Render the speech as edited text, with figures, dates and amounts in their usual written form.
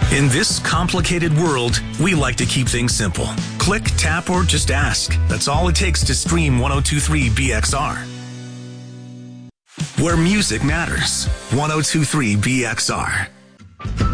In this complicated world, we like to keep things simple. Click, tap, or just ask. That's all it takes to stream 1023 BXR. Where music matters. 1023 BXR.